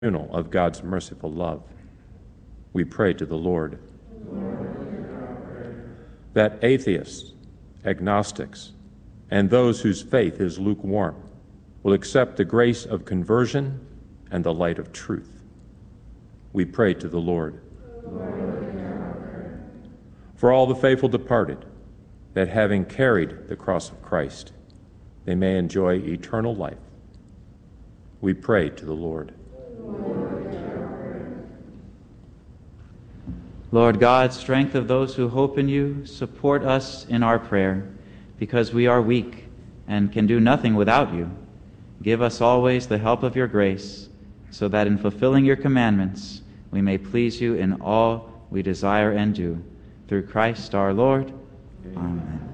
Of God's merciful love. We pray to the Lord. That atheists, agnostics, and those whose faith is lukewarm will accept the grace of conversion and the light of truth. We pray to the Lord. For all the faithful departed, that having carried the cross of Christ, they may enjoy eternal life. We pray to the Lord. Lord God, strength of those who hope in you, support us in our prayer, because we are weak and can do nothing without you. Give us always the help of your grace, so that in fulfilling your commandments we may please you in all we desire and do. Through Christ our Lord. Amen.